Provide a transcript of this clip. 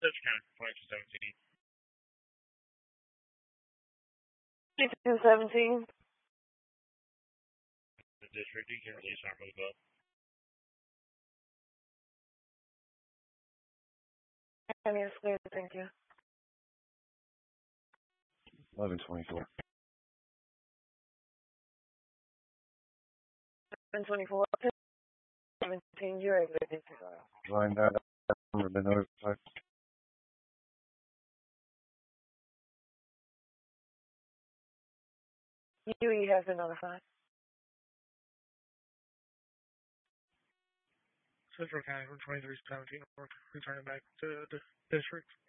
Central County, 2217. 2217. The district, you can release our move up. Yes, clear, thank you. 1124. 1124. 17, you're able to disregard. Line that number been notified. UE has been notified. Central County from 2317 north, returning back to the district.